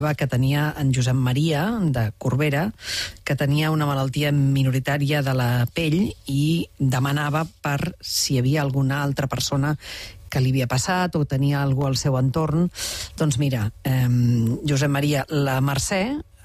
que tenia en Josep Maria, de Corbera, que tenia una malaltia minoritària de la pell i demanava per si hi havia alguna altra persona que li havia passat o tenia algú al seu entorn. Doncs mira, Josep Maria, la Mercè,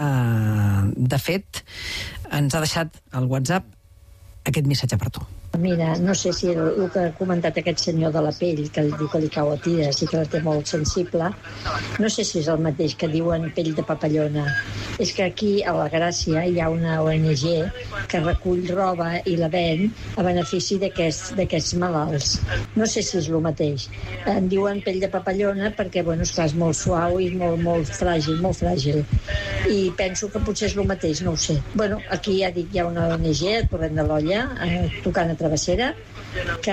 de fet, ens ha deixat al WhatsApp aquest missatge per tu. Mira, no sé si el que ha comentat aquest senyor de la pell, que diu que li cau a tires i que la té molt sensible, no sé si és el mateix que diuen pell de papallona. És que aquí, a la Gràcia, hi ha una ONG que recull roba i la ven a benefici d'aquests malalts. No sé si és el mateix. En diuen pell de papallona perquè, bueno, esclar, és molt suau i molt fràgil, molt fràgil. I penso que potser és el mateix, no ho sé. Bueno, aquí ja dic, hi ha una ONG, el Torrent de l'Olla, tocant a Travessera, que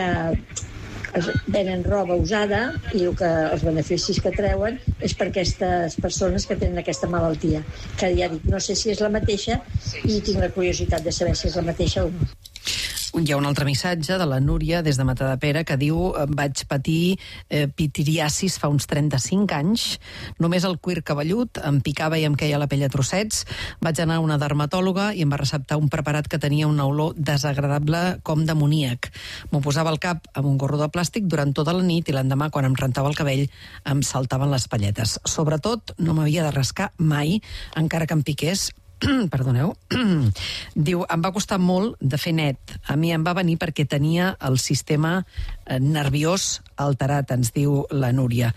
venen roba usada i els beneficis que treuen és per aquestes persones que tenen aquesta malaltia, que ja dic, no sé si és la mateixa i tinc la curiositat de saber si és la mateixa o no. Hi ha un altre missatge de la Núria des de Matadepera que diu: vaig patir pitiriasis fa uns 35 anys, només el cuir cabellut em picava i em queia la pell a trossets, vaig anar a una dermatòloga i em va receptar un preparat que tenia una olor desagradable com d'amoníac. M'ho posava al cap amb un gorro de plàstic durant tota la nit i l'endemà, quan em rentava el cabell, em saltaven les palletes. Sobretot, no m'havia de rascar mai, encara que em piqués. Perdoneu. Diu, em va costar molt de fer net. A mi em va venir perquè tenia el sistema nerviós alterat, ens diu la Núria.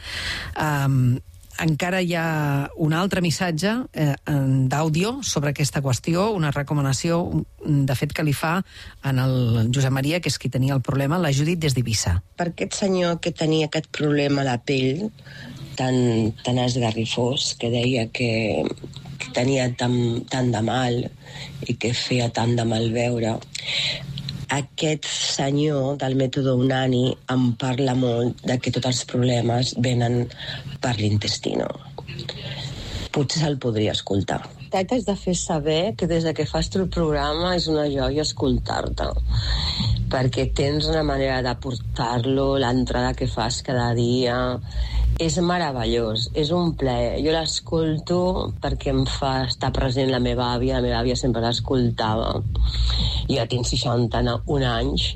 Encara hi ha un altre missatge d'àudio sobre aquesta qüestió, una recomanació, de fet, que li fa en el Josep Maria, que és qui tenia el problema, la Judit des d'Eivissa. Per aquest senyor que tenia aquest problema a la pell, tan esgarrifós, que deia que tenia tant de mal i que feia tant de mal veure, aquest senyor del mètode Unani em parla molt de que tots els problemes venen per l'intestino. Potser se'l podria escoltar. T'has de fer saber que des que fas tu el programa és una joia escoltar-te, perquè tens una manera de portar-lo, l'entrada que fas cada dia. És meravellós, és un plaer. Jo l'escolto perquè em fa estar present la meva àvia sempre l'escoltava. Jo tinc 61 anys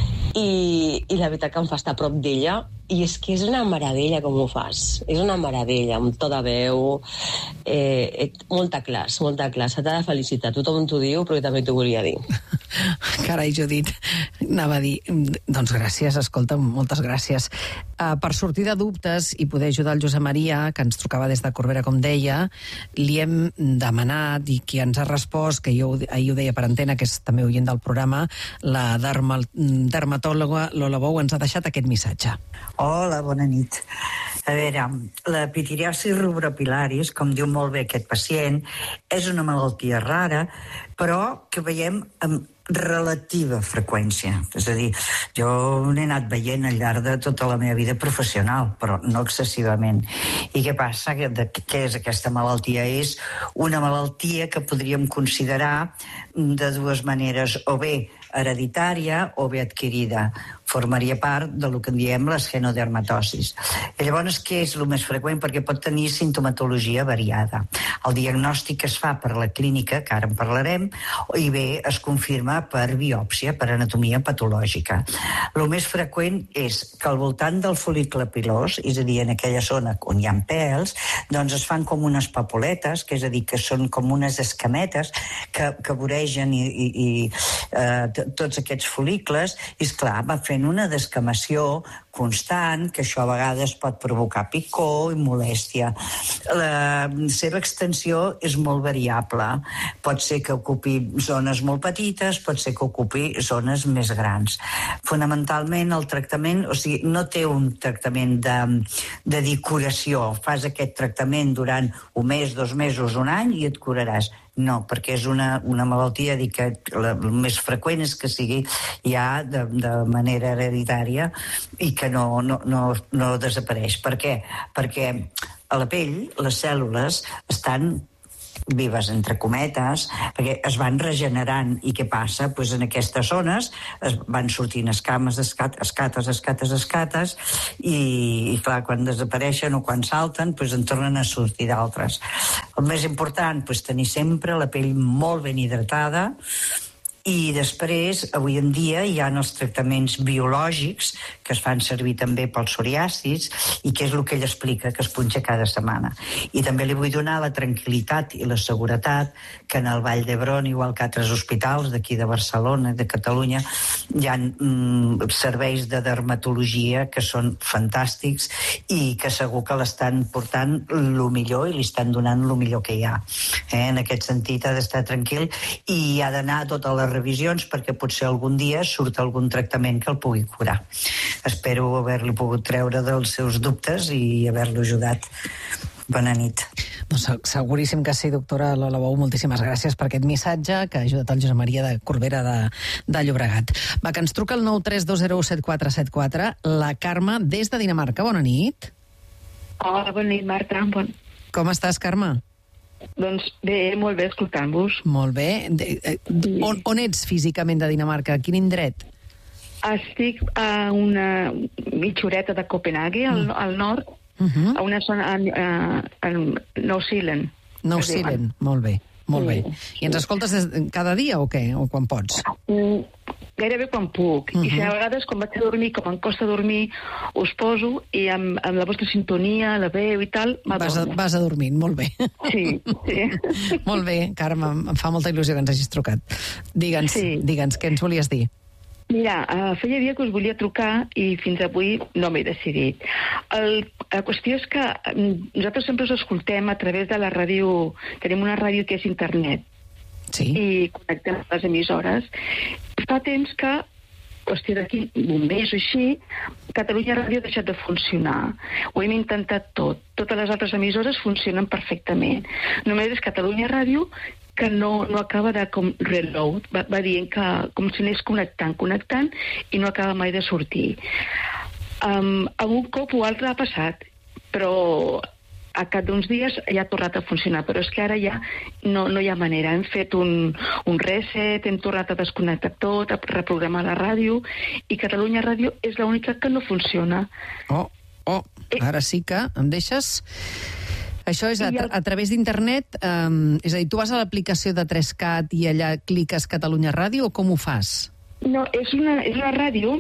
i la veritat que em fa estar a prop d'ella, i és que és una meravella com ho fas, és una meravella, amb to de veu, molta classe, t'ha de felicitar, tothom t'ho diu, però jo també t'ho volia dir. Carai, Judit, anava a dir, doncs gràcies, escolta, moltes gràcies. Per sortir de dubtes i poder ajudar el Josep Maria, que ens trucava des de Corbera, com deia, li hem demanat, i qui ens ha respost, que jo ahir ho deia per antena, que és també oient del programa, la dermatòloga Lola Bou ens ha deixat aquest missatge. Hola, bona nit. A veure, la pitiriasis rubropilaris, com diu molt bé aquest pacient, és una malaltia rara, però que veiem amb relativa freqüència. És a dir, jo n'he anat veient al llarg de tota la meva vida professional, però no excessivament. I què passa? Què és aquesta malaltia? És una malaltia que podríem considerar de dues maneres, o bé hereditària o bé adquirida. Formaria part del que en diem l'esquenodermatosis. I llavors, què és el més freqüent? Perquè pot tenir simptomatologia variada. El diagnòstic es fa per la clínica, que ara en parlarem, i bé, es confirma per biòpsia, per anatomia patològica. El més freqüent és que al voltant del fol·licle pilós, és a dir, en aquella zona on hi ha pèls, doncs es fan com unes papoletes, que és a dir, que són com unes escametes que voregen tots aquests fol·licles, i esclar, va fent una descamació constant, que això a vegades pot provocar picor i molèstia. La seva extensió és molt variable. Pot ser que ocupi zones molt petites, pot ser que ocupi zones més grans. Fonamentalment, el tractament, o sigui, no té un tractament de dir curació. Fas aquest tractament durant un mes, 2 mesos, un any i et curaràs. No, perquè és una malaltia, dic que el més freqüent és que sigui ja de manera hereditària i que no desapareix. Per què? Perquè a la pell les cèl·lules estan vives entre cometes, perquè es van regenerant. I què passa? Pues en aquestes zones es van sortint escames, escates, i clar, quan desapareixen o quan salten, pues en tornen a sortir d'altres. El més important, pues, tenir sempre la pell molt ben hidratada. I després, avui en dia, hi ha els tractaments biològics que es fan servir també pels psoriàsids i que és el que ell explica, que es punxa cada setmana. I també li vull donar la tranquil·litat i la seguretat que en el Vall d'Hebron, igual que altres hospitals d'aquí de Barcelona, de Catalunya, hi ha serveis de dermatologia que són fantàstics i que segur que l'estan portant el millor i li estan donant el millor que hi ha. En aquest sentit ha d'estar tranquil i ha d'anar a totes les revisions perquè potser algun dia surt algun tractament que el pugui curar. Espero haver-li pogut treure dels seus dubtes i haver-lo ajudat. Bona nit. Doncs seguríssim que sí, doctora Lola Bou. Moltíssimes gràcies per aquest missatge que ha ajudat el Josep Maria de Corbera de Llobregat. Va, que ens truca el 932017474 la Carme des de Dinamarca. Bona nit. Hola, bona nit, Marta. Com estàs, Carme? Doncs bé, molt bé, escoltant-vos. Molt bé. On ets físicament de Dinamarca? Quin indret? Estic a una mitja horeta de Copenhague, al nord, a una zona a Nou Zealand. Nou Zealand, molt bé. Molt bé. I ens escoltes cada dia o què? O quan pots? Gairebé quan puc. I si a vegades, quan vaig a dormir, com em costa dormir, us poso i amb la vostra sintonia, la veu i tal, m'adormo. Vas a dormir, molt bé. Sí, sí. Molt bé, Carme, em fa molta il·lusió que ens hagis trucat. Digue'ns, què ens volies dir? Mira, feia dia que us volia trucar i fins avui no m'he decidit. La qüestió és que nosaltres sempre us escoltem a través de la ràdio, tenim una ràdio que és internet, i connectem les emissores. Fa temps que, qüestió d'aquí un mes o així, Catalunya Ràdio ha deixat de funcionar. Ho hem intentat tot. Totes les altres emissores funcionen perfectament. Només és Catalunya Ràdio que no acaba de reload, va dient que com si anés connectant i no acaba mai de sortir. Algun cop o altre ha passat, però a cap d'uns dies ja ha tornat a funcionar, però és que ara ja no hi ha manera. Hem fet un reset, hem tornat a desconnectar tot, a reprogramar la ràdio, i Catalunya Ràdio és l'única que no funciona. Ara sí que em deixes... Això és a través d'internet? És a dir, tu vas a l'aplicació de 3CAT i allà cliques Catalunya Ràdio o com ho fas? No, és una ràdio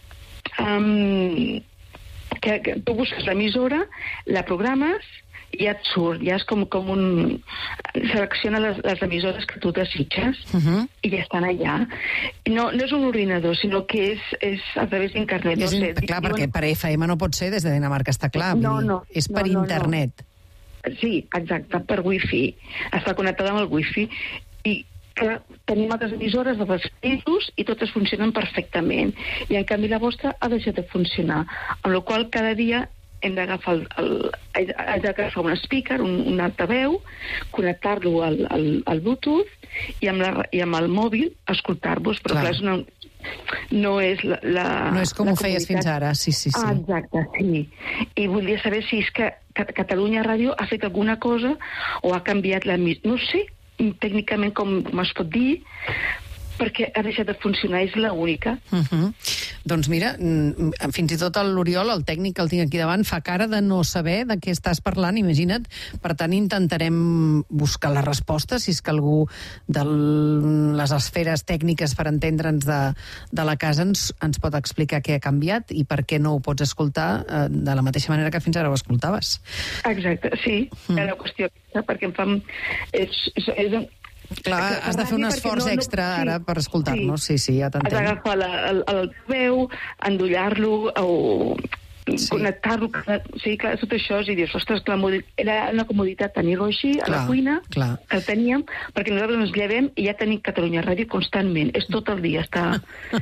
que tu busques l'emissora, la programes i ja et surt. Ja és com un... Selecciona les emissores que tu desitges i ja estan allà. No és un ordinador, sinó que és a través d'internet. Clar, perquè per FM no pot ser des de Dinamarca, està clar. No. És per internet. Sí, exacte, per wifi. Està connectada amb el wifi i clar, tenim altres emissores de altres països i totes funcionen perfectament. I en canvi la vostra ha deixat de funcionar, amb la qual cosa cada dia hem d'agafar un speaker, un altaveu, connectar-lo al Bluetooth i amb el mòbil escoltar-vos, però clar, no és no és com ho feies fins ara, sí. Exacte, sí. I volia saber si és que Catalunya Ràdio ha fet alguna cosa o ha canviat no sé tècnicament com es pot dir, perquè ha deixat de funcionar, és l'única. Doncs mira, fins i tot l'Oriol, el tècnic que el tinc aquí davant, fa cara de no saber de què estàs parlant, imagina't. Per tant, intentarem buscar la resposta, si és que algú de les esferes tècniques per entendre'ns de la casa ens pot explicar què ha canviat i per què no ho pots escoltar de la mateixa manera que fins ara ho escoltaves. Exacte, sí. Era una qüestió perquè em fa... Clar, has de fer un esforç extra ara per escoltar-nos. Sí, ja t'entenc. Has d'agafar el veu, endollar-lo o connectar-lo. Sí, clar, tot això, i dius, ostres, era una comoditat tenir-lo així a la cuina, que el teníem, perquè nosaltres ens llevem i ja tenim Catalunya Ràdio constantment. És tot el dia, està...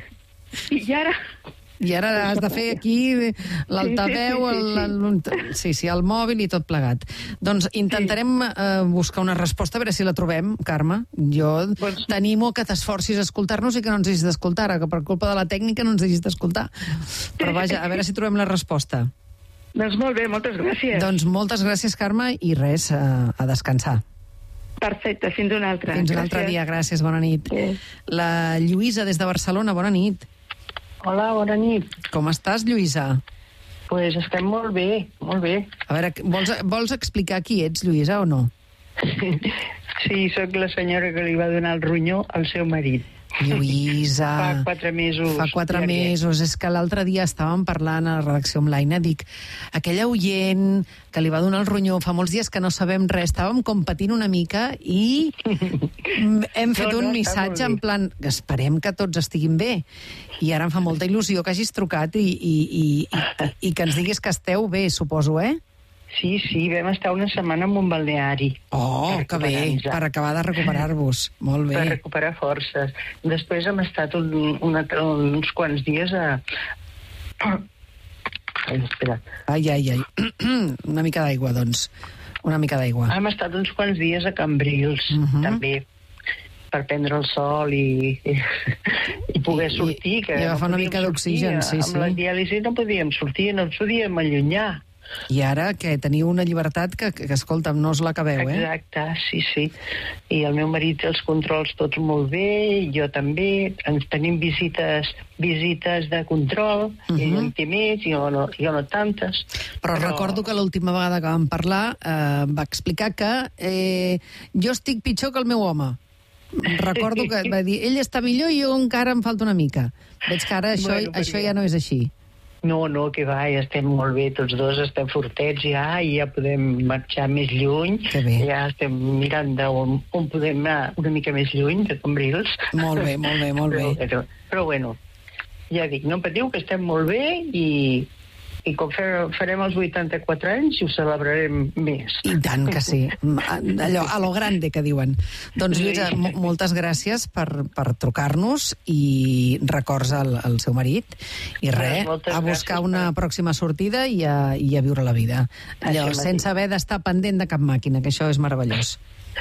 I ara has de fer aquí l'altaveu, el mòbil i tot plegat. Doncs intentarem buscar una resposta, a veure si la trobem, Carme. Jo t'animo que t'esforcis a escoltar-nos i que no ens hagis d'escoltar, que per culpa de la tècnica no ens hagis d'escoltar. Però vaja, a veure si trobem la resposta. Doncs molt bé, moltes gràcies. Doncs moltes gràcies, Carme, i res, a descansar. Perfecte, fins un altre. Fins un altre dia, gràcies, bona nit. Sí. La Lluïsa, des de Barcelona, bona nit. Hola, bona nit. Com estàs, Lluïsa? Pues estem molt bé, molt bé. A veure, vols explicar qui ets, Lluïsa, o no? Sí, sóc la senyora que li va donar el ronyó al seu marit. Lluïsa... Fa 4 mesos. Fa 4 mesos. És que l'altre dia estàvem parlant a la redacció amb l'Aina, dic, aquella oient que li va donar el ronyó, fa molts dies que no sabem res, estàvem com patint una mica i hem fet un missatge en plan, esperem que tots estiguin bé. I ara em fa molta il·lusió que hagis trucat i que ens diguis que esteu bé, suposo, eh? Sí, vam estar una setmana en un balneari. Oh, que bé, per acabar de recuperar-vos. Molt bé. Per recuperar forces. Després hem estat uns quants dies a... Ai, espera. Ai. Una mica d'aigua, doncs. Una mica d'aigua. Hem estat uns quants dies a Cambrils, també, per prendre el sol i poder sortir. I agafar una mica d'oxigen, sí. Amb la diàlisi no podíem sortir, no ens podíem allunyar. I ara que teniu una llibertat que escolta'm, no us l'acabeu, eh? Exacte, sí. I el meu marit els controls tots molt bé, jo també, ens tenim visites de control, ell en té més, jo no tantes. Però recordo que l'última vegada que vam parlar va explicar que jo estic pitjor que el meu home. Recordo que va dir, ell està millor i jo encara em falta una mica. Veig que ara això ja no és així. No, que va, ja estem molt bé, tots dos estem fortets ja, i ja podem marxar més lluny. Ja estem mirant on podem anar una mica més lluny de Cambrils. Molt bé. Però bueno, ja dic, no patiu, que estem molt bé i com farem els 84 anys ho celebrarem més. I tant que sí. Allò, a lo grande, que diuen. Doncs, Lluïsa, moltes gràcies per trucar-nos i records al seu marit. I res, a buscar una pròxima sortida i a viure la vida. Allò, sense haver d'estar pendent de cap màquina, que això és meravellós.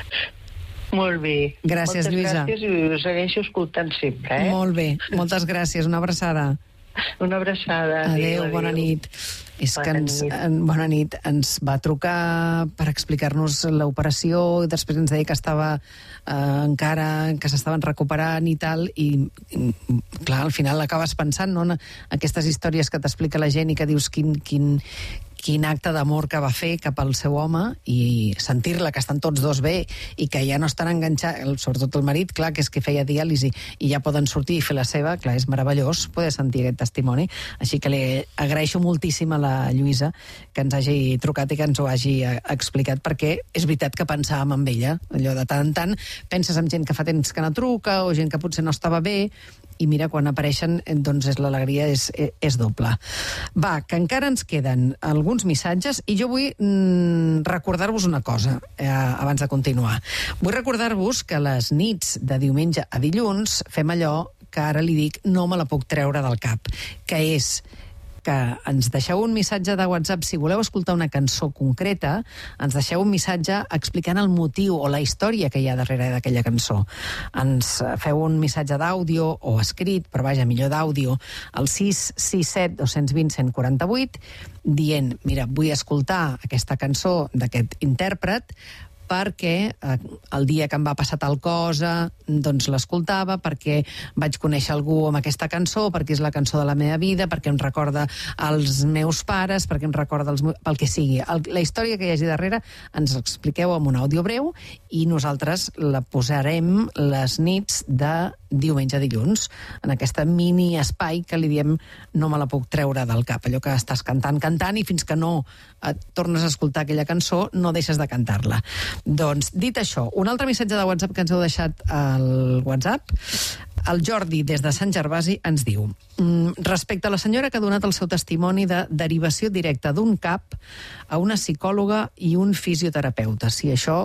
Molt bé. Gràcies, Lluïsa. Moltes gràcies i us segueixo escoltant sempre, eh? Molt bé. Moltes gràcies. Una abraçada. Una abraçada. Adéu, bona nit. És que bona nit, ens va trucar per explicar-nos l'operació i després ens deia que estava encara, que s'estaven recuperant i tal, i clar, al final acabes pensant, no?, aquestes històries que t'explica la gent i que dius quin acte d'amor que va fer cap al seu home, i sentir-la que estan tots dos bé i que ja no estan enganxats, sobretot el marit, clar, que és que feia diàlisi i ja poden sortir i fer la seva, clar, és meravellós poder sentir aquest testimoni, així que li agraeixo moltíssim a la Lluïsa que ens hagi trucat i que ens ho hagi explicat, perquè és veritat que pensàvem amb ella, allò de tant en tant penses en gent que fa temps que no truca o gent que potser no estava bé, i mira, quan apareixen, doncs l'alegria és doble. Va, que encara ens queden alguns missatges i jo vull recordar-vos una cosa abans de continuar. Vull recordar-vos que les nits de diumenge a dilluns fem allò que ara li dic no me la puc treure del cap, que és que ens deixeu un missatge de WhatsApp si voleu escoltar una cançó concreta, ens deixeu un missatge explicant el motiu o la història que hi ha darrere d'aquella cançó. Ens feu un missatge d'àudio o escrit, però vaja, millor d'àudio, al 667 220 148, dient, mira, vull escoltar aquesta cançó d'aquest intèrpret perquè el dia que em va passar tal cosa, doncs l'escoltava, perquè vaig conèixer algú amb aquesta cançó, perquè és la cançó de la meva vida, perquè em recorda els meus pares, perquè em recorda pel que sigui. La història que hi hagi darrere ens l'expliqueu amb un àudio breu i nosaltres la posarem les nits de diumenge a dilluns, en aquesta mini espai que li diem no me la puc treure del cap, allò que estàs cantant i fins que no et tornes a escoltar aquella cançó no deixes de cantar-la. Doncs, dit això, un altre missatge de WhatsApp que ens heu deixat al WhatsApp, el Jordi, des de Sant Gervasi, ens diu: respecte a la senyora que ha donat el seu testimoni de derivació directa d'un CAP a una psicòloga i un fisioterapeuta, si això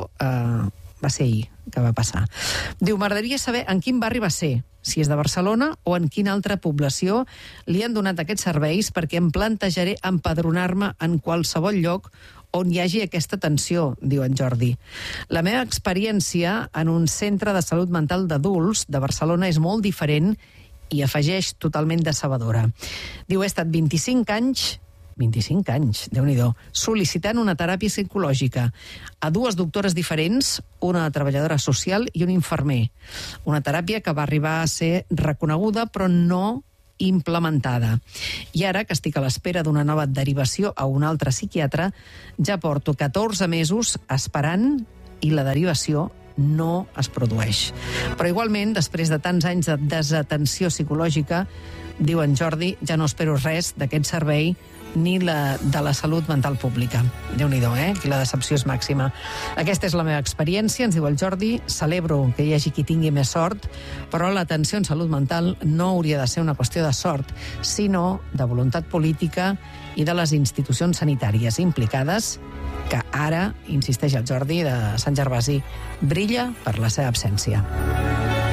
va ser ahir que va passar. Diu, m'agradaria saber en quin barri va ser, si és de Barcelona o en quina altra població li han donat aquests serveis, perquè em plantejaré empadronar-me en qualsevol lloc on hi hagi aquesta atenció, diu en Jordi. La meva experiència en un centre de salut mental d'adults de Barcelona és molt diferent i afegeix totalment decebedora. Diu, he estat 25 anys 25 anys, Déu-n'hi-do, sol·licitant una teràpia psicològica a 2 doctores diferents, una treballadora social i un infermer. Una teràpia que va arribar a ser reconeguda però no implementada. I ara, que estic a l'espera d'una nova derivació a un altre psiquiatre, ja porto 14 mesos esperant i la derivació no es produeix. Però igualment, després de tants anys de desatenció psicològica, diu en Jordi, ja no espero res d'aquest servei ni de la salut mental pública. Déu-n'hi-do, Aquí la decepció és màxima. Aquesta és la meva experiència, ens diu el Jordi. Celebro que hi hagi qui tingui més sort, però l'atenció en salut mental no hauria de ser una qüestió de sort, sinó de voluntat política i de les institucions sanitàries implicades, que ara, insisteix el Jordi de Sant Gervasi, brilla per la seva absència.